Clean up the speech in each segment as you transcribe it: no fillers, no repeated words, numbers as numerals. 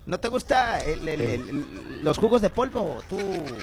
¿No te gusta los jugos de polvo? Tú,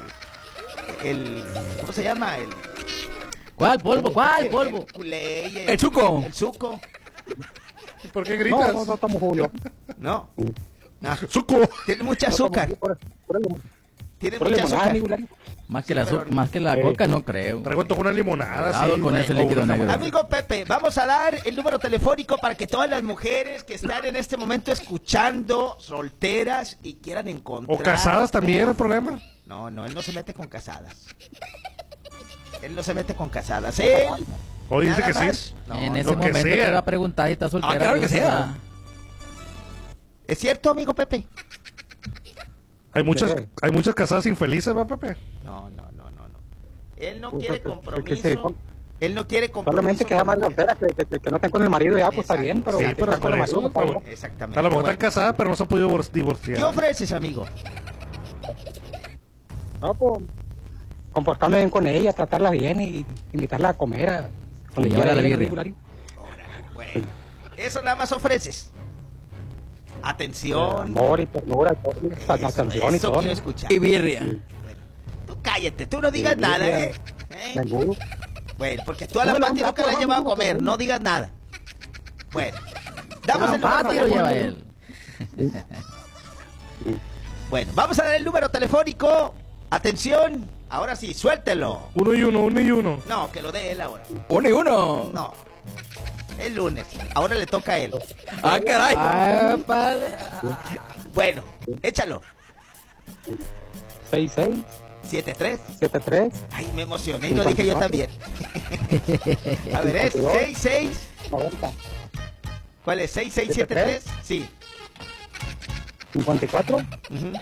¿cómo se llama? ¿Cuál polvo? ¿Cuál polvo? El culé y El suco. El suco. ¿Por qué gritas? No tomo Julio. No. ¡Suco! Tiene mucha azúcar. Tiene Por mucha azúcar. Más que la coca no creo. Traigo una limonada. Cuidado con ese líquido negro. Amigo Pepe, vamos a dar el número telefónico para que todas las mujeres que están en este momento escuchando, solteras y quieran encontrar... ¿O casadas también el problema? No, él no se mete con casadas. Él no se mete con casadas. Él... ¿O dice nada que sí? más. No, En ese lo que momento sea. te va a preguntar si está soltera. claro que o sea. ¿Es cierto, amigo Pepe? Hay muchas casadas infelices, ¿va, Pepe? No. Él no quiere Es que compromiso. Él no quiere compromiso. Solamente queda más soltera que no estén con el marido ya, pues está bien, pero Sí, pero con el marido, eso, por favor. Exactamente. A lo mejor Bueno, están casadas, pero no se han podido divorciar. ¿qué ofreces, amigo? No, pues, comportarme bien con ella, tratarla bien y invitarla a comer. Llevarla a la birria. Bueno, eso nada más ofreces. Atención. Amor y ternura, atención y Eso todo. quiero escuchar. Y birria. Tú cállate, tú no digas nada, ¿eh? Menú. Bueno, porque tú a la Pati nunca la has llevado a comer, no digas nada. Bueno, damos el número Pati lo lleva telefónico. él. Bueno, vamos a dar el número telefónico. Atención, ahora sí, suéltelo. Uno y uno. No, que lo dé él ahora. 1 y 1. No, el lunes. Ahora le toca a él. Ah, caray. Ah, padre. Bueno, échalo. 66 73. 73 Ay, me emocioné y lo dije yo también. A ver, es 66. 90 ¿Cuál es? 6673. Sí. 54 Ujú.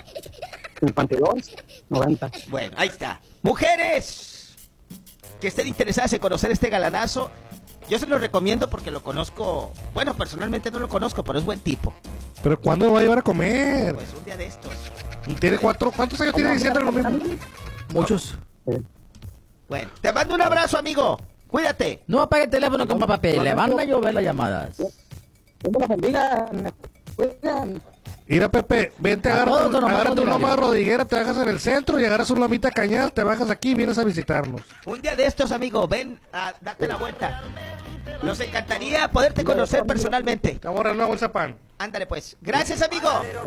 52 90. Bueno, ahí está. Mujeres que estén interesadas en conocer este galanazo, yo se lo recomiendo porque lo conozco. Bueno, personalmente no lo conozco, pero es buen tipo. ¿Pero cuándo me va a llevar a comer? Pues un día de estos. ¿Tiene ¿Cuántos años tiene diciendo lo mismo? Muchos. Bueno, te mando un abrazo, amigo. Cuídate. No apague el teléfono con papel. Le van a llover las llamadas. Dios me los bendiga. Me cuidan. Mira, Pepe, vente, agárrate una loma rodiguera, te bajas en el centro y agarras una lomita cañal, te bajas aquí y vienes a visitarnos. Un día de estos, amigo, ven a darte la vuelta. Nos encantaría poderte conocer personalmente. Te voy a agarrar una bolsa de pan. Ándale, pues. Gracias, amigo.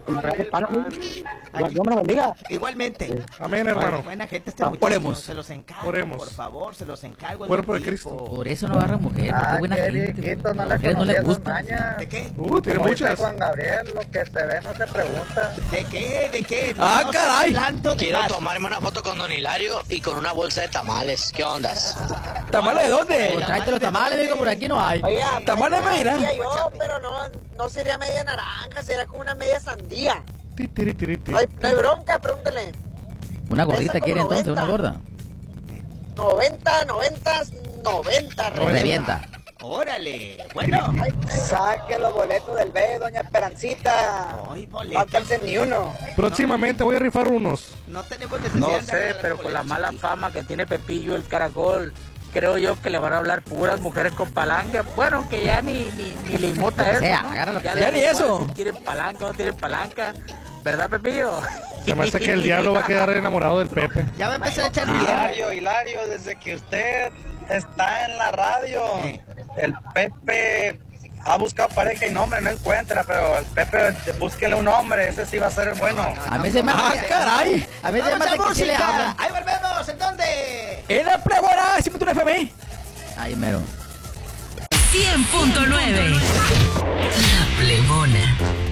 Dios me los bendiga. Igualmente. Amén, hermano. Buena gente este muchacho. Oremos. Se los encargo. Oremos. Por favor, se los encargo. Cuerpo de tipo. Cristo. Por eso no agarra mujer. Qué buena gente. A las mujeres no les gusta. ¿De qué? Tiene muchas. Juan Gabriel, lo que se ve no se pregunta. ¿De qué? ¿De qué? Ah, No caray. estoy hablando de Quiero nada. tomarme una foto con Don Hilario y con una bolsa de tamales. ¿Qué ondas? ¿Tamales de dónde? Pues tráete los tamales, digo, por aquí no hay. Oiga, Tamales de Mayra. yo, pero no sería media naranja, sería como una media sandía. Ti, tiri, tiri, ti. No hay bronca, pregúntele. Una gordita quiere entonces, una gorda. 90, Revienta. Órale. Bueno. Saque los boletos del B, doña Esperancita. Ay, No boleto. alcancen ni uno. Próximamente voy a rifar unos. No tenemos necesidad No de andar sé, regalando pero con la boletos. mala fama que tiene Pepillo el Caracol, creo yo que le van a hablar puras mujeres con palanca. Bueno, que ya ni le importa eso. sea, ¿no? agarra lo que Ya sea. le Ni eso. importa si quieren palanca o no tienen palanca. ¿Verdad, Pepillo? Se me hace que el diablo va a quedar enamorado del Pepe. Ya va a empezar a echar miedo. Hilario, desde que usted está en la radio, el Pepe ha buscado pareja y nombre, no encuentra, pero el Pepe, búsquele un hombre, ese sí va a ser el bueno. A mí se me hace. ¡Caray! A mí se me Vamos a hace que sí le música. hablan. Ahí volvemos. ¿En dónde? En la pregona, 100.1 FM. Ahí mero. 100.9 La Plebona.